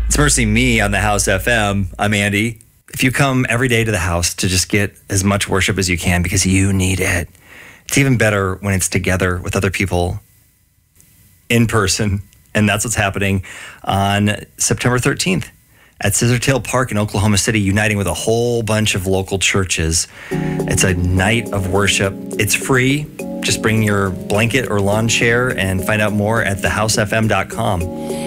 It's Mercy Me on the House FM. I'm Andy. If you come every day to the house to just get as much worship as you can because you need it, it's even better when it's together with other people in person. And that's what's happening on September 13th at Scissortail Park in Oklahoma City, uniting with a whole bunch of local churches. It's a night of worship. It's free. Just bring your blanket or lawn chair and find out more at thehousefm.com.